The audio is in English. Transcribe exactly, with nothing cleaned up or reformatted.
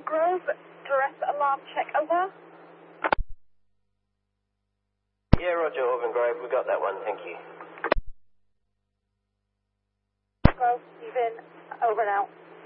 Grove, duress alarm check, over. Yeah, roger, Auburn Grove, we got that one, thank you. Grove, Stephen, over and out.